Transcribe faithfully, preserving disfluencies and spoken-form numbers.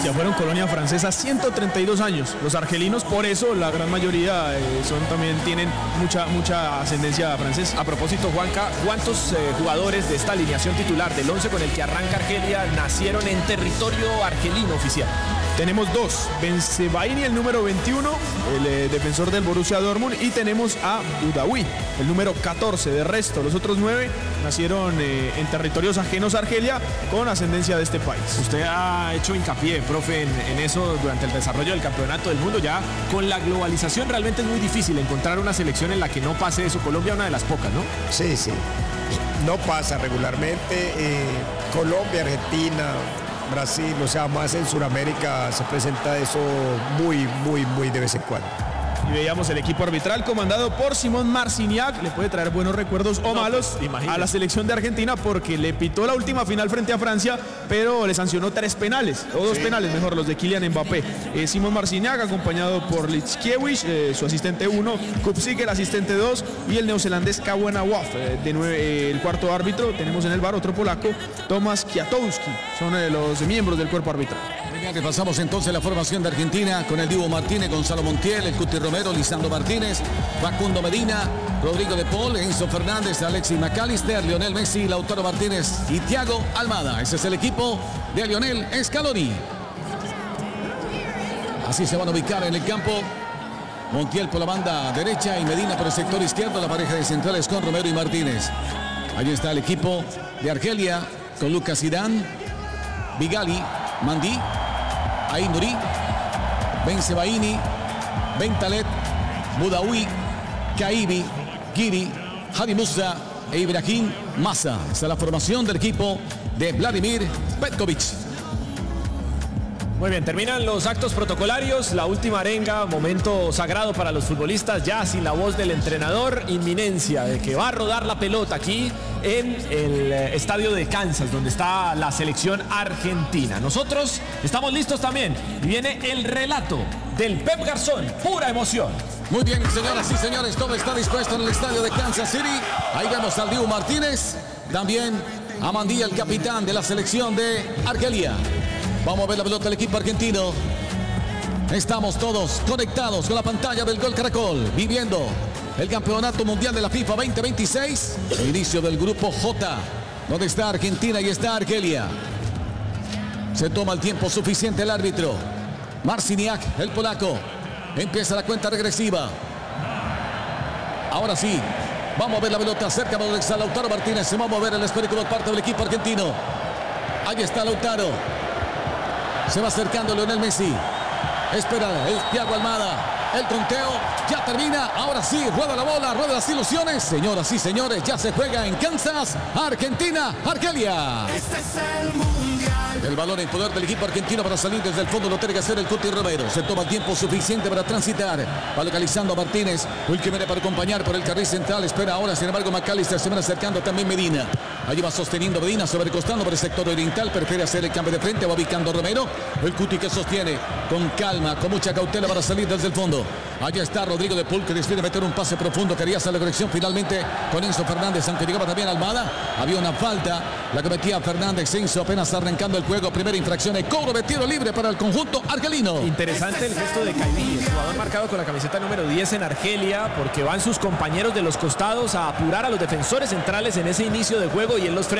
Ya fueron colonia francesa ciento treinta y dos años. Los argelinos, por eso, la gran mayoría eh, son también tienen mucha, mucha ascendencia francesa. A propósito, Juanca, ¿cuántos eh, jugadores de esta alineación titular del once con el que arranca Argelia nacieron en territorio argelino oficial? Tenemos dos, Bensebaini, el número veintiuno, el eh, defensor del Borussia Dortmund, y tenemos a Boudaoui, el número catorce. De resto, los otros nueve nacieron eh, en territorios ajenos a Argelia con ascendencia de este país. Usted ha hecho hincapié, profe, en, en eso durante el desarrollo del campeonato del mundo. Ya con la globalización realmente es muy difícil encontrar una selección en la que no pase eso. Colombia, una de las pocas, ¿no? Sí, sí. No pasa regularmente. Eh, Colombia, Argentina, Brasil, o sea, más en Sudamérica se presenta eso muy, muy, muy de vez en cuando. Y veíamos el equipo arbitral comandado por Simón Marciniak. Le puede traer buenos recuerdos o no, malos pues, a la selección de Argentina porque le pitó la última final frente a Francia, pero le sancionó tres penales, o dos sí. penales, mejor, los de Kylian Mbappé. Eh, Simón Marciniak, acompañado por Litzkiewicz, eh, su asistente uno, Kupsik, el asistente dos, y el neozelandés Kawana Waf, eh, de nueve, eh, el cuarto árbitro. Tenemos en el bar otro polaco, Tomasz Kwiatkowski. Son eh, los miembros del cuerpo arbitral. Pasamos entonces la formación de Argentina con el Dibu Martínez, Gonzalo Montiel, el Cuti Romero, Lisandro Martínez, Facundo Medina, Rodrigo de Paul, Enzo Fernández, Alexis McAllister, Lionel Messi, Lautaro Martínez y Thiago Almada. Ese es el equipo de Lionel Scaloni. Así se van a ubicar en el campo. Montiel por la banda derecha y Medina por el sector izquierdo. La pareja de centrales con Romero y Martínez. Allí está el equipo de Argelia con Lucas Zidane, Vigali, Mandi, Aïnouri, Bensebaini, Bentaleb, Boudaoui, Kaibi, Giri, Hadi Musa e Ibrahim Massa. Esta es la formación del equipo de Vladimir Petkovic. Muy bien, terminan los actos protocolarios, la última arenga, momento sagrado para los futbolistas, ya sin la voz del entrenador, inminencia de que va a rodar la pelota aquí en el estadio de Kansas, donde está la selección argentina. Nosotros estamos listos también y viene el relato del Pep Garzón, pura emoción. Muy bien, señoras y señores, todo está dispuesto en el estadio de Kansas City. Ahí vemos al Dibu Martínez, también a Mandí, el capitán de la selección de Argelia. Vamos a ver la pelota del equipo argentino. Estamos todos conectados con la pantalla del Gol Caracol, viviendo el Campeonato Mundial de la FIFA veinte veintiséis. El inicio del grupo J, donde está Argentina y está Argelia. Se toma el tiempo suficiente el árbitro. Marciniak, el polaco. Empieza la cuenta regresiva. Ahora sí, vamos a ver la pelota cerca de Lautaro Martínez. Se va a mover el esférico por parte del equipo argentino. Ahí está Lautaro. Se va acercando Lionel Messi. Espera el Thiago Almada. El conteo ya termina. Ahora sí, rueda la bola, rueda las ilusiones. Señoras y señores, ya se juega en Kansas, Argentina, Argelia. Este es el mundial. El balón en poder del equipo argentino para salir desde el fondo. Lo tiene que hacer el Cuti Romero. Se toma tiempo suficiente para transitar. Va localizando a Martínez. El que viene para acompañar por el carril central. Espera ahora, sin embargo, McAllister. Se va acercando también Medina. Allí va sosteniendo Medina, sobrecostando por el sector oriental. Prefiere hacer el cambio de frente. Va ubicando Romero. El Cuti que sostiene con calma, con mucha cautela para salir desde el fondo. Allá está Rodrigo de Paul, que decide meter un pase profundo. Quería hacer la corrección finalmente con Enzo Fernández, aunque llegaba también Almada. Había una falta, la cometía Fernández. Enzo apenas arrancando el juego. Primera infracción y cobro de tiro libre para el conjunto argelino. Interesante el gesto de Kaibi, el jugador marcado con la camiseta número diez en Argelia, porque van sus compañeros de los costados a apurar a los defensores centrales en ese inicio de juego y él los frena.